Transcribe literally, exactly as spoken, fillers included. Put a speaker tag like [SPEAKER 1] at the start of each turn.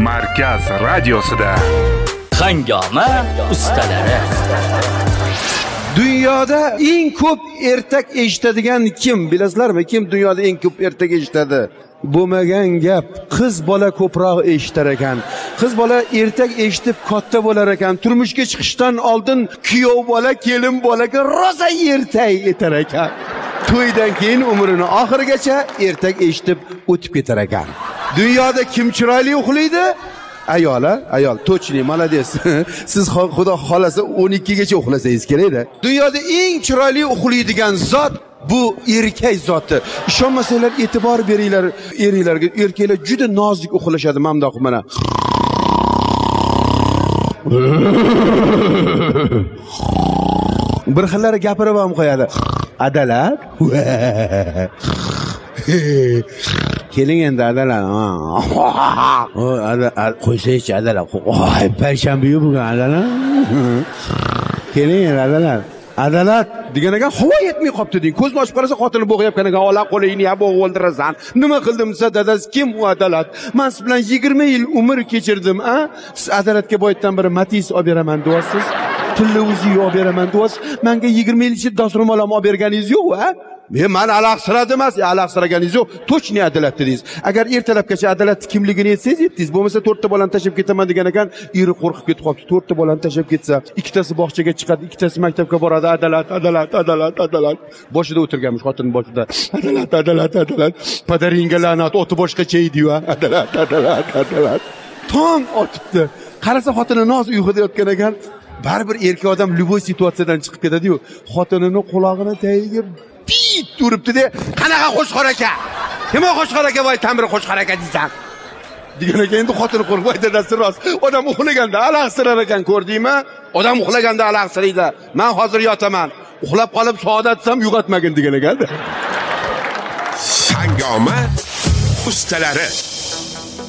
[SPEAKER 1] Markaz radiosida
[SPEAKER 2] Hangoma ustalari.
[SPEAKER 3] Dunyoda eng ko'p ertak eshitadigan kim? Bilasizlarmi? Kim dunyoda eng ko'p ertak eshitadi? Bo'lmagan gap. Qiz bola ko'proq eshitar ekan. Qiz bola ertak eshitib katta bo'lar ekan. Turmushga chiqishdan oldin kuyov bola, kelin bolaga rosa ertak etar ekan. To'ydan keyin umrini oxirigacha ertak eshitib o'tib ketar ekan. Dunyoda kim chiroyli uxlaydi? Ayol, ayol, to'chli, malades. Siz xudo xolasa o'n ikki gacha uxlasangiz kerak-da. Dunyoda eng chiroyli uxlaydigan zot bu erkak zoti. Ishonmasanglar e'tibor beringlar eringlarga. Erkaklar juda nozik uxlashadi, mamdoq mana. Bir xillari gapirib ham qo'yadi. Adalat. Keling endi adalat. O qo'ysaychi adalat. Voy, payshanba-yu bugun adalat. Keling endi adalat. Adalat degan ekan havo yetmay qopti deng. Ko'zni ochib qarasa xotini bo'g'yapkan ekan, ola qo'lingni ham bo'g'ib o'ldirasan. Nima qildim desa, dadasi kim u adalat? Men siz bilan yigirma yil umr kechirdim, a? Siz adalatga boyatdan biri Matiz olib beraman deyapsiz. Tilla o'zi olib beraman deyapsiz. Menga yigirma yil ichida dasturxon ham olib berganingiz yo'q, a? Men men alaqsiradim emas, alaqsiraganingiz yo'q. To'chni adalat dedingiz. Agar ertalabgacha adalat kimligini aytsangiz, aytdingiz. Bo'lmasa to'rtta bolani tashlab ketaman degan ekan, eri qo'rqib ketib qolibdi. to'rtta bolani tashlab ketsa, ikkitasi bog'chaga chiqadi, ikkitasi maktabga boradi. Adalat, adalat, adalat, adalat. Boshida o'tirganmish xotining boshida. Adalat, adalat, adalat. Padaringga la'nat, o'ti boshqacha edi-yu. Adalat, adalat, adalat. Tong otibdi. Qarasa xotini noz uyquda yotgan ekan. Baribir erkak odam любой situatsiyadan chiqib ketadi-yu. Xotinini quloqini tagiga bit turibdi-da, qanaqa qo'shqor aka? Kim qo'shqor aka voy, tamir qo'shqor aka deysan. Degan ekan, endi xotini qo'rqib, voy dadasi rost. Odam uxlaganda alaqsirar ekan, ko'rdingmi? Odam uxlaganda alaqsiraydi. Men hozir yotaman. Uxlab qolib saodat desam uyg'otmagin degan ekan.
[SPEAKER 1] Hangoma ustalari.